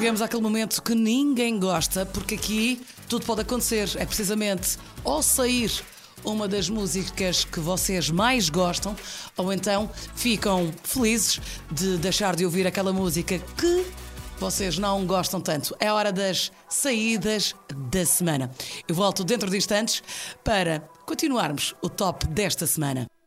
chegamos àquele momento que ninguém gosta, porque aqui tudo pode acontecer. É precisamente ou sair uma das músicas que vocês mais gostam, ou então ficam felizes de deixar de ouvir aquela música que vocês não gostam tanto. É hora das saídas da semana. Eu volto dentro de instantes para continuarmos o top desta semana.